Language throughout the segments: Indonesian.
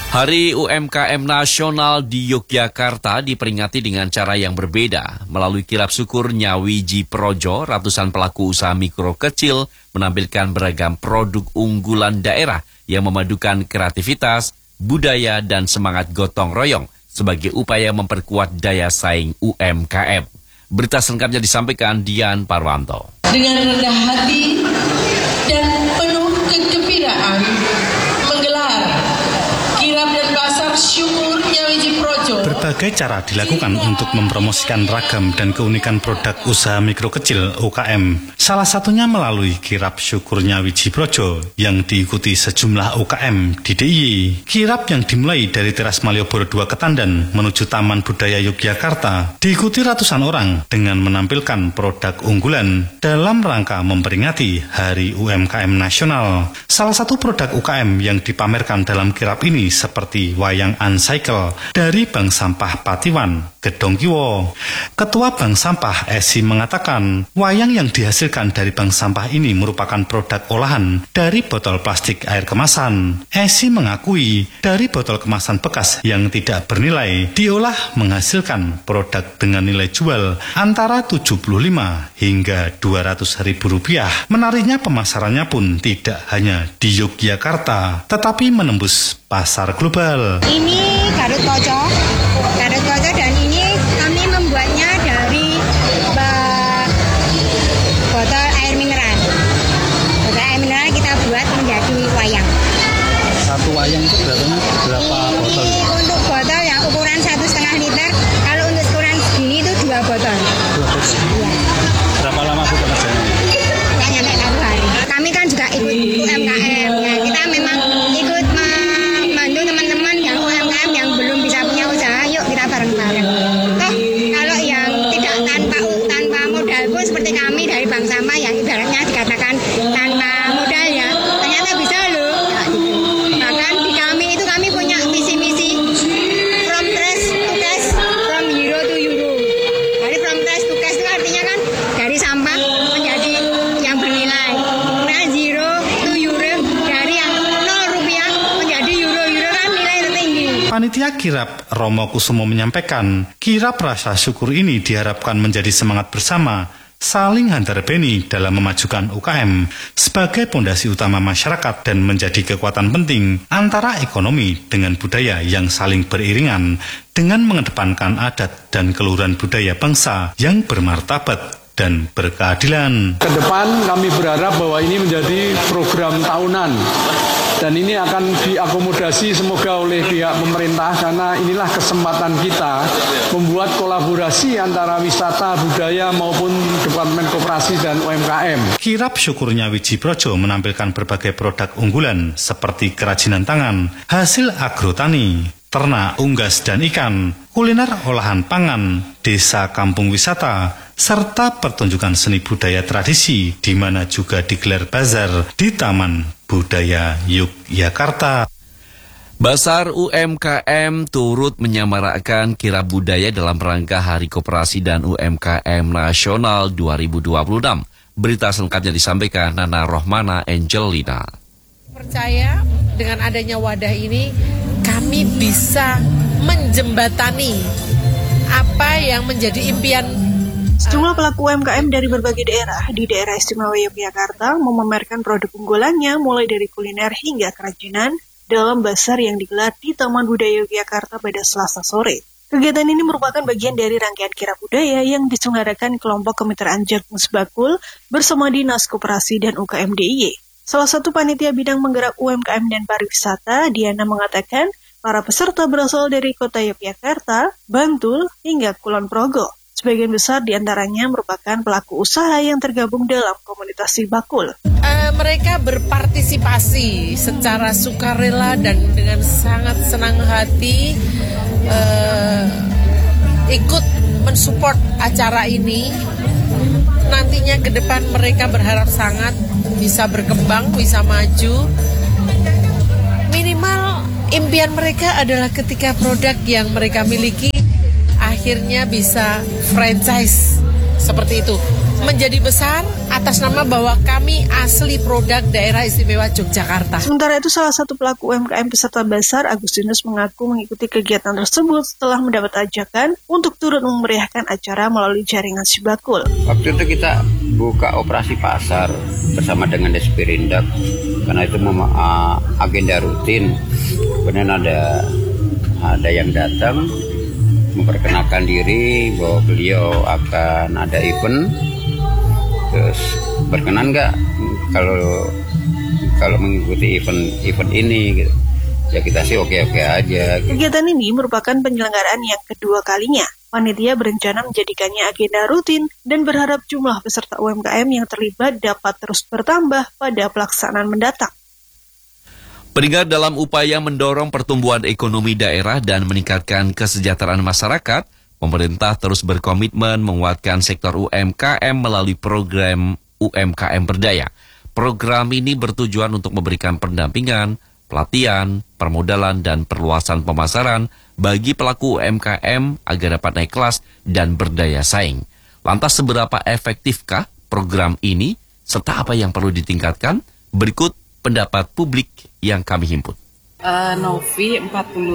Hari UMKM Nasional di Yogyakarta diperingati dengan cara yang berbeda. Melalui kirab syukur Nyawiji Projo, ratusan pelaku usaha mikro kecil menampilkan beragam produk unggulan daerah yang memadukan kreativitas, budaya, dan semangat gotong royong sebagai upaya memperkuat daya saing UMKM. Berita selengkapnya disampaikan Dian Parwanto. Dengan rendah hati dan penuh kegembiraan menggelar kirab dan basar syukur Nyawiji Projo. Berbagai cara dilakukan untuk mempromosikan ragam dan keunikan produk usaha mikro kecil UKM. Salah satunya melalui kirab syukur Nyawiji Projo yang diikuti sejumlah UKM di DIY. Kirab yang dimulai dari teras Malioboro 2 Ketandan menuju Taman Budaya Yogyakarta diikuti ratusan orang dengan menampilkan produk unggulan dalam rangka memperingati Hari UMKM Nasional. Salah satu produk UKM yang dipamerkan dalam kirab ini seperti wayang uncycle dari Bank Sampah Patiwan, Gedong Kiwo. Ketua Bank Sampah Esi mengatakan, wayang yang dihasilkan dari bank sampah ini merupakan produk olahan dari botol plastik air kemasan. Esi mengakui dari botol kemasan bekas yang tidak bernilai diolah menghasilkan produk dengan nilai jual antara 75 hingga 200 ribu rupiah. Menariknya pemasarannya pun tidak hanya di Yogyakarta, tetapi menembus pasar global. Ini Garut Koco dan ini kami membuatnya dari botol air mineral. Botol air mineral kita buat menjadi wayang. Satu wayang itu berapa botol? Untuk botol yang ukuran 1,5 liter, kalau untuk ukuran segini itu 2 botol. 2 botol? Iya. Berapa lama Bu pekerjaannya? Nggak nyampe 1 hari. Kami kan juga ikut UMKM. Nah, kita memang ikut membantu teman-teman yang UMKM yang belum bisa punya usaha. Yuk kita bareng-bareng. Toh kalau yang tidak tanpa modal pun seperti kami dari Bank Sampah yang ibaratnya dikatakan tanpa modal ya, ternyata bisa loh. Ya, gitu. Bahkan di kami itu kami punya visi-misi from trash to cash, from hero to euro. Jadi from trash to cash itu artinya kan dari sampah menjadi yang bernilai. Kemudian zero to euro, dari yang 0 rupiah menjadi euro kan nilai tertinggi. Panitia kirab Romo Kusumo menyampaikan, kirab rasa syukur ini diharapkan menjadi semangat bersama, saling hantar beni dalam memajukan UKM sebagai pondasi utama masyarakat dan menjadi kekuatan penting antara ekonomi dengan budaya yang saling beriringan dengan mengedepankan adat dan keluhuran budaya bangsa yang bermartabat dan berkeadilan. Kedepan kami berharap bahwa ini menjadi program tahunan dan ini akan diakomodasi semoga oleh pihak pemerintah karena inilah kesempatan kita membuat kolaborasi antara wisata, budaya maupun Departemen Koperasi dan UMKM. Kirab syukur Nyawiji Projo menampilkan berbagai produk unggulan seperti kerajinan tangan, hasil agrotani, ternak, unggas dan ikan, kuliner olahan pangan, desa kampung wisata, serta pertunjukan seni budaya tradisi di mana juga digelar bazar di Taman Budaya Yogyakarta. Basar UMKM turut menyemarakkan kirab budaya dalam rangka Hari Koperasi dan UMKM Nasional 2026. Berita selengkapnya disampaikan Nana Rohmana Angelina. Percaya dengan adanya wadah ini kami bisa menjembatani apa yang menjadi impian. Sejumlah pelaku UMKM dari berbagai daerah di daerah istimewa Yogyakarta memamerkan produk unggulannya mulai dari kuliner hingga kerajinan dalam basar yang digelar di Taman Budaya Yogyakarta pada Selasa sore. Kegiatan ini merupakan bagian dari rangkaian kirab budaya yang diselenggarakan kelompok kemitraan Jagung Sebakul bersama Dinas Koperasi dan UKM DIY. Salah satu panitia bidang menggerak UMKM dan pariwisata, Diana mengatakan para peserta berasal dari kota Yogyakarta, Bantul, hingga Kulon Progo. Sebagian besar diantaranya merupakan pelaku usaha yang tergabung dalam komunitas Sebakul. Mereka berpartisipasi secara sukarela dan dengan sangat senang hati ikut mensupport acara ini. Nantinya ke depan mereka berharap sangat bisa berkembang, bisa maju. Minimal impian mereka adalah ketika produk yang mereka miliki akhirnya bisa franchise seperti itu, menjadi besar atas nama bahwa kami asli produk daerah istimewa Yogyakarta. Sementara itu salah satu pelaku UMKM peserta Basar, Agustinus, mengaku mengikuti kegiatan tersebut setelah mendapat ajakan untuk turut memeriahkan acara melalui jaringan Sibakul. Waktu itu kita buka operasi pasar bersama dengan Desperindak karena itu agenda rutin. Kemudian ada yang datang memperkenalkan diri bahwa beliau akan ada event. Terus berkenan nggak kalau mengikuti event ini gitu. Ya kita sih oke aja. Kegiatan ini merupakan penyelenggaraan yang kedua kalinya. Panitia berencana menjadikannya agenda rutin dan berharap jumlah peserta UMKM yang terlibat dapat terus bertambah pada pelaksanaan mendatang. Pendengar, dalam upaya mendorong pertumbuhan ekonomi daerah dan meningkatkan kesejahteraan masyarakat, pemerintah terus berkomitmen menguatkan sektor UMKM melalui program UMKM Berdaya. Program ini bertujuan untuk memberikan pendampingan, pelatihan, permodalan, dan perluasan pemasaran bagi pelaku UMKM agar dapat naik kelas dan berdaya saing. Lantas seberapa efektifkah program ini, serta apa yang perlu ditingkatkan? Berikut pendapat publik yang kami himpun. Novi 45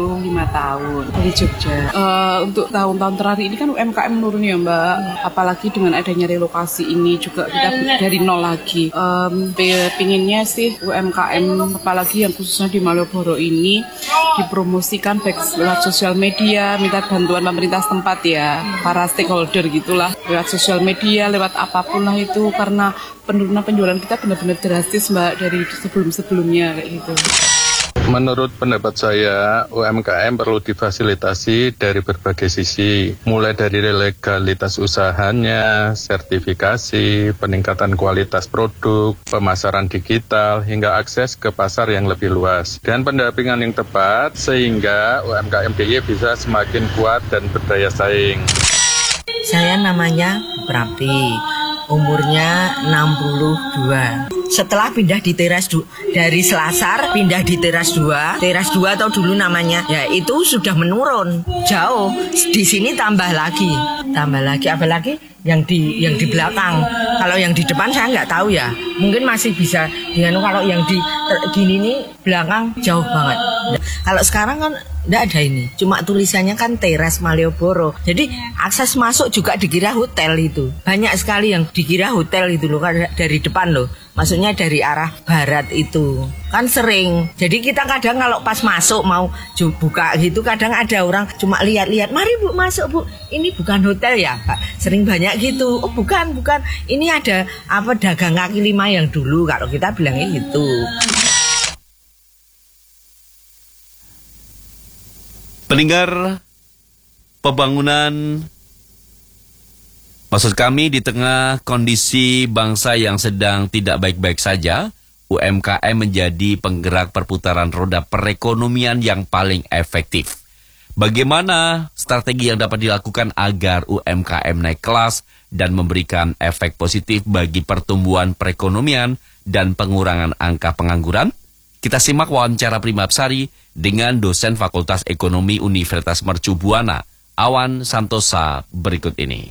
tahun dari Jogja. Untuk tahun-tahun terakhir ini kan UMKM menurun ya Mbak. Apalagi dengan adanya relokasi ini juga kita dari nol lagi. Pinginnya sih UMKM apalagi yang khususnya di Malioboro ini dipromosikan baik lewat sosial media, minta bantuan pemerintah setempat ya, para stakeholder gitulah, lewat sosial media, lewat apapun lah itu, karena penurunan penjualan kita benar-benar drastis Mbak dari sebelum-sebelumnya kayak gitu. Menurut pendapat saya, UMKM perlu difasilitasi dari berbagai sisi, mulai dari legalitas usahanya, sertifikasi, peningkatan kualitas produk, pemasaran digital, hingga akses ke pasar yang lebih luas. Dan pendampingan yang tepat, sehingga UMKM DIY bisa semakin kuat dan berdaya saing. Saya namanya Prapti, umurnya 62. Setelah pindah di teras dari Selasar pindah di teras 2 atau dulu namanya, ya itu sudah menurun jauh. Di sini tambah lagi apalagi yang di belakang. Kalau yang di depan saya nggak tahu ya, mungkin masih bisa dengan, kalau yang di gini nih belakang jauh banget. Kalau sekarang kan nggak ada ini, cuma tulisannya kan teras Malioboro. Jadi akses masuk juga dikira hotel itu. Banyak sekali yang dikira hotel itu loh, dari depan loh. Maksudnya dari arah barat itu kan sering. Jadi kita kadang kalau pas masuk mau buka gitu, kadang ada orang cuma lihat-lihat, mari Bu masuk Bu, ini bukan hotel ya Pak. Sering banyak gitu. Oh bukan, ini ada apa, dagang kaki lima yang dulu, kalau kita bilangnya gitu. Pendengar, pembangunan, maksud kami di tengah kondisi bangsa yang sedang tidak baik-baik saja, UMKM menjadi penggerak perputaran roda perekonomian yang paling efektif. Bagaimana strategi yang dapat dilakukan agar UMKM naik kelas dan memberikan efek positif bagi pertumbuhan perekonomian dan pengurangan angka pengangguran? Kita simak wawancara Primapsari dengan dosen Fakultas Ekonomi Universitas Mercu Buana, Awan Santosa, berikut ini.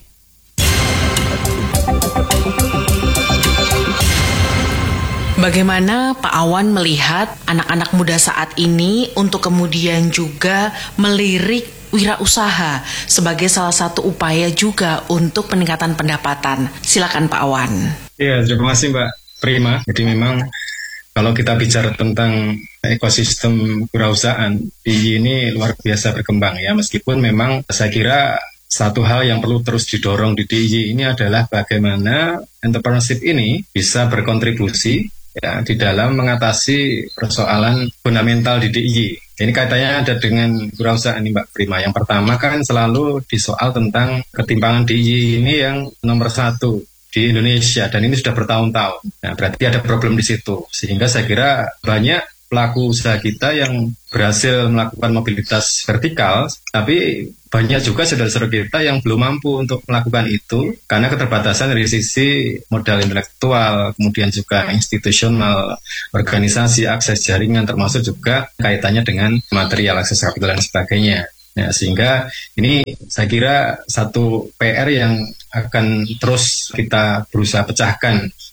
Bagaimana Pak Awan melihat anak-anak muda saat ini untuk kemudian juga melirik wirausaha sebagai salah satu upaya juga untuk peningkatan pendapatan? Silakan Pak Awan. Ya, terima kasih Mbak Prima. Jadi memang kalau kita bicara tentang ekosistem kewirausahaan, DIY ini luar biasa berkembang ya. Meskipun memang saya kira satu hal yang perlu terus didorong di DIY ini adalah bagaimana entrepreneurship ini bisa berkontribusi ya di dalam mengatasi persoalan fundamental di DIY. Ini kaitannya ada dengan kewirausahaan ini Mbak Prima. Yang pertama kan selalu di soal tentang ketimpangan DIY ini yang nomor 1 di Indonesia, dan ini sudah bertahun-tahun. Nah, berarti ada problem di situ. Sehingga saya kira banyak pelaku usaha kita yang berhasil melakukan mobilitas vertikal, tapi banyak juga saudara-saudara kita yang belum mampu untuk melakukan itu karena keterbatasan dari sisi modal intelektual, kemudian juga institusional, organisasi, akses jaringan, termasuk juga kaitannya dengan material, akses kapital dan sebagainya. Nah, sehingga ini saya kira satu PR yang akan terus kita berusaha pecahkan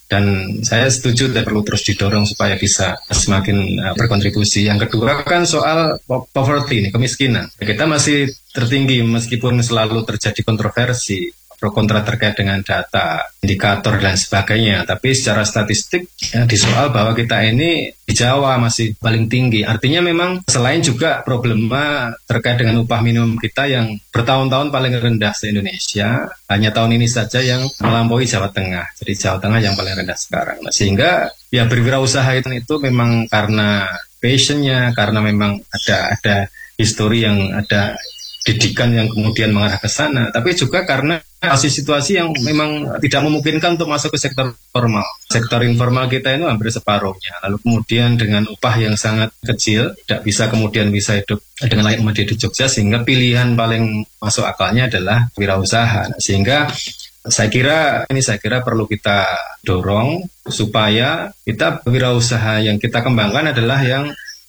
Dan saya setuju dan perlu terus didorong supaya bisa semakin berkontribusi. Yang kedua kan soal poverty, kemiskinan. Kita masih tertinggi meskipun selalu terjadi kontroversi pro kontra terkait dengan data, indikator dan sebagainya. Tapi secara statistik di soal bahwa kita ini di Jawa masih paling tinggi. Artinya memang selain juga problema terkait dengan upah minimum kita yang bertahun-tahun paling rendah se-Indonesia, hanya tahun ini saja yang melampaui Jawa Tengah. Jadi Jawa Tengah yang paling rendah sekarang. Nah, sehingga ya berwirausaha itu memang karena passionnya, karena memang ada histori yang ada didikan yang kemudian mengarah ke sana, tapi juga karena situasi yang memang tidak memungkinkan untuk masuk ke sektor formal. Sektor informal kita itu hampir separuhnya. Lalu kemudian dengan upah yang sangat kecil, tidak bisa kemudian bisa hidup dengan layak di Jogja, sehingga pilihan paling masuk akalnya adalah wirausaha. Sehingga saya kira perlu kita dorong supaya kita wirausaha yang kita kembangkan adalah yang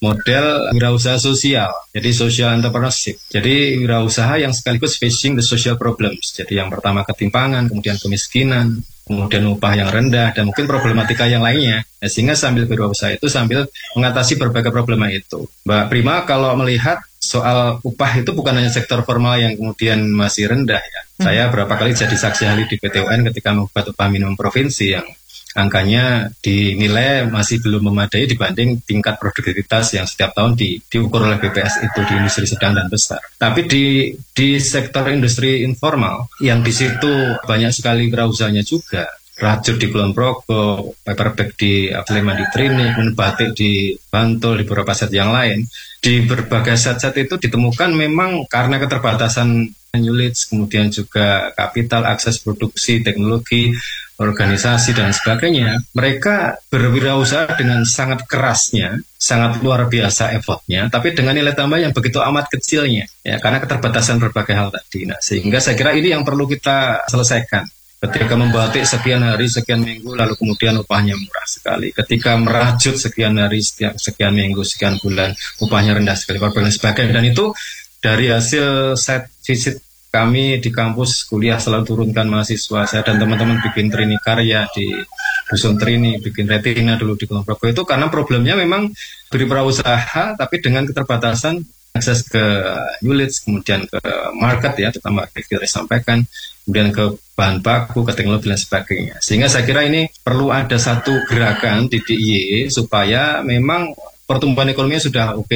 model wirausaha sosial, jadi social entrepreneurship. Jadi wirausaha yang sekaligus facing the social problems. Jadi yang pertama ketimpangan, kemudian kemiskinan, kemudian upah yang rendah, dan mungkin problematika yang lainnya. Ya, sehingga sambil wirausaha itu sambil mengatasi berbagai problema itu. Mbak Prima, kalau melihat soal upah itu bukan hanya sektor formal yang kemudian masih rendah ya. Saya berapa kali jadi saksi ahli di PT UN ketika membuat upah minimum provinsi yang angkanya dinilai masih belum memadai dibanding tingkat produktivitas yang setiap tahun diukur oleh BPS itu di industri sedang dan besar. Tapi di sektor industri informal yang di situ banyak sekali wirausahanya juga, rajut di Kulon Progo, paperback di Sleman di Trini, batik di Bantul, di beberapa set yang lain. Di berbagai set-set itu ditemukan memang karena keterbatasan knowledge, kemudian juga kapital, akses produksi, teknologi, organisasi, dan sebagainya. Mereka berwirausaha dengan sangat kerasnya, sangat luar biasa effortnya, tapi dengan nilai tambah yang begitu amat kecilnya, ya, karena keterbatasan berbagai hal tadi. Nah, sehingga saya kira ini yang perlu kita selesaikan. Ketika membatik sekian hari, sekian minggu, lalu kemudian upahnya murah sekali. Ketika merajut sekian hari, sekian minggu, sekian bulan, upahnya rendah sekali, dan sebagainya. Dan itu dari hasil site visit kami di kampus kuliah selalu turunkan mahasiswa. Saya dan teman-teman bikin Trini Karya di Dusun Trini, bikin Retina dulu di Kulon Progo. Itu karena problemnya memang berwirausaha, tapi dengan keterbatasan akses ke knowledge, kemudian ke market ya, terutama kita sampaikan, kemudian ke bahan baku, ke teknologi dan sebagainya. Sehingga saya kira ini perlu ada satu gerakan di DIY supaya memang pertumbuhan ekonominya sudah oke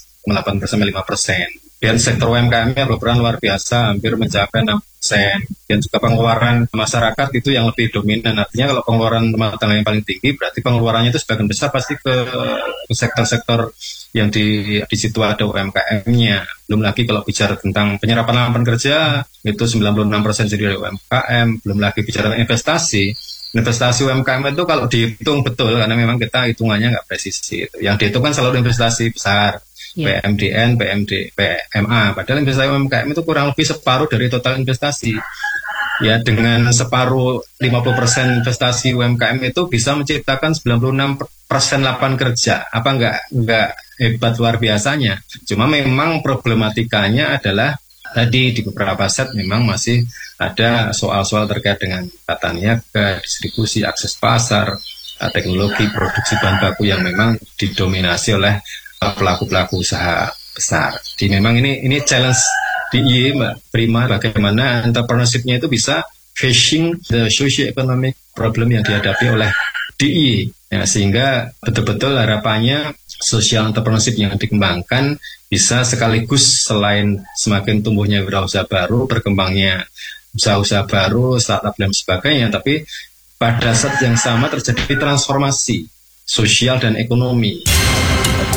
4,8-5%. Dan sektor UMKM berperan luar biasa, hampir mencapai 6%. Dan juga pengeluaran masyarakat itu yang lebih dominan. Artinya kalau pengeluaran rumah tangga yang paling tinggi, berarti pengeluarannya itu sebagian besar pasti ke sektor-sektor yang di situ ada UMKM-nya. Belum lagi kalau bicara tentang penyerapan lapangan kerja, itu 96% jadi dari UMKM. Belum lagi bicara investasi. Investasi UMKM itu kalau dihitung betul, karena memang kita hitungannya nggak presisi. Yang dihitung kan selalu investasi besar. PMDN, PMA, padahal investasi UMKM itu kurang lebih separuh dari total investasi. Ya, dengan separuh 50% investasi UMKM itu bisa menciptakan 96% lapangan kerja. Apa enggak hebat luar biasanya? Cuma memang problematikanya adalah tadi di beberapa set memang masih ada soal-soal terkait dengan tata niaga, distribusi, akses pasar, teknologi, produksi bahan baku yang memang didominasi oleh pelaku-pelaku usaha besar. Jadi memang ini challenge DIY, Mbak Prima, bagaimana entrepreneurship-nya itu bisa facing the socio-economic problem yang dihadapi oleh DIY. Ya, sehingga betul-betul harapannya social entrepreneurship yang dikembangkan bisa sekaligus selain semakin tumbuhnya wirausaha baru, berkembangnya usaha-usaha baru, startup dan sebagainya, tapi pada saat yang sama terjadi transformasi sosial dan ekonomi.